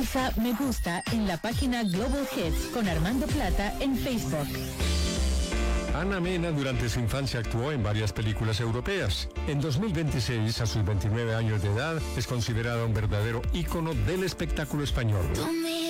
Pulsa me gusta en la página Global Hits con Armando Plata en Facebook. Ana Mena durante su infancia actuó en varias películas europeas. En 2026, a sus 29 años de edad, es considerada un verdadero ícono del espectáculo español.